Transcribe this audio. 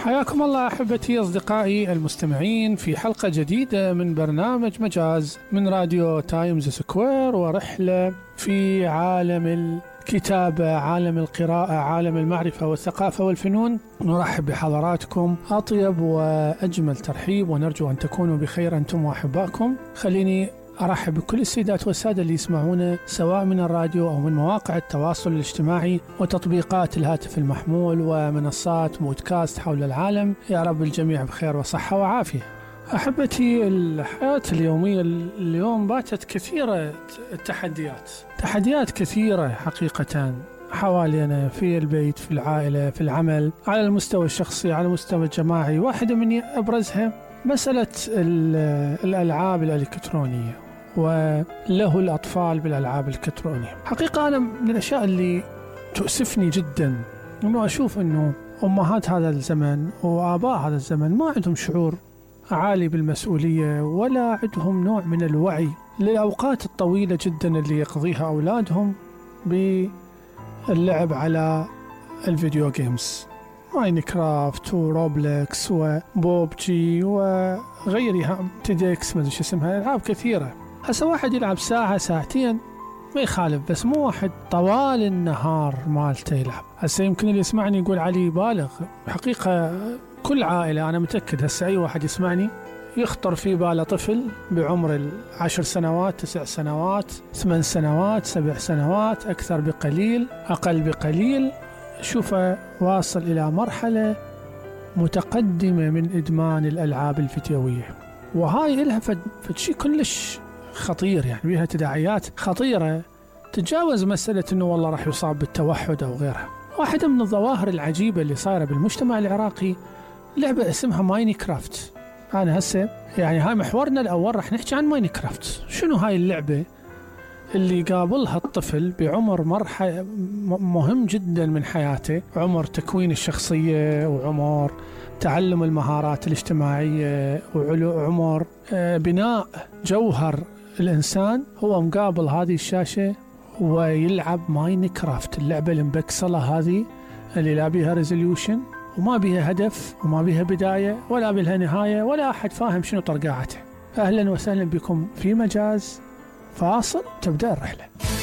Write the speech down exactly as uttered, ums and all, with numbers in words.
حياكم الله أحبتي أصدقائي المستمعين في حلقة جديدة من برنامج مجاز من راديو تايمز سكوير، ورحلة في عالم الكتابة، عالم القراءة، عالم المعرفة والثقافة والفنون. نرحب بحضراتكم أطيب وأجمل ترحيب، ونرجو أن تكونوا بخير أنتم وأحبائكم. خليني أرحب بكل السيدات والسادة اللي يسمعونا سواء من الراديو أو من مواقع التواصل الاجتماعي وتطبيقات الهاتف المحمول ومنصات بودكاست حول العالم. يا رب الجميع بخير وصحة وعافية. أحبتي، الحياة اليومية اليوم باتت كثيرة التحديات تحديات كثيرة حقيقة حوالينا، في البيت، في العائلة، في العمل، على المستوى الشخصي، على المستوى الجماعي. واحدة من أبرزها مسألة الألعاب الإلكترونية وله الأطفال بالألعاب الإلكترونية. حقيقة أنا من الأشياء اللي تؤسفني جدا أنه أشوف أنه أمهات هذا الزمن وآباء هذا الزمن ما عندهم شعور عالي بالمسؤولية، ولا عندهم نوع من الوعي للأوقات الطويلة جدا اللي يقضيها أولادهم باللعب على الفيديو جيمز، ماينكرافت وروبلكس وبوبجي وغيرها، تيدكس، ما ادري شو اسمها، العاب كثيره. هسه واحد يلعب ساعه ساعتين ما يخالف، بس مو واحد طوال النهار مالته يلعب. هسه يمكن اللي يسمعني يقول علي بالغ. حقيقه كل عائله، انا متاكد هسه اي واحد يسمعني يخطر في باله طفل بعمر العشر سنوات، تسع سنوات، ثمان سنوات، سبع سنوات، اكثر بقليل اقل بقليل، شوفه واصل إلى مرحلة متقدمة من إدمان الألعاب الفيديوية. وهاي إلها فد شيء كلش خطير، يعني بيها تداعيات خطيرة تتجاوز مسألة إنه والله راح يصاب بالتوحد أو غيرها. واحدة من الظواهر العجيبة اللي صايرة بالمجتمع العراقي لعبة اسمها ماينكرافت. أنا هسه يعني هاي محورنا الأول، راح نحكي عن ماينكرافت. شنو هاي اللعبة اللي قابلها الطفل بعمر مرحلة مهم جدا من حياته، عمر تكوين الشخصية، وعمر تعلم المهارات الاجتماعية، وعمر بناء جوهر الإنسان. هو مقابل هذه الشاشة ويلعب ماينكرافت، اللعبة المبكسلة هذه اللي لا بيها ريزوليوشن وما بيها هدف وما بيها بداية ولا بيها نهاية، ولا أحد فاهم شنو طرقاعته. أهلا وسهلا بكم في مجاز، فاصل تبدأ الرحلة.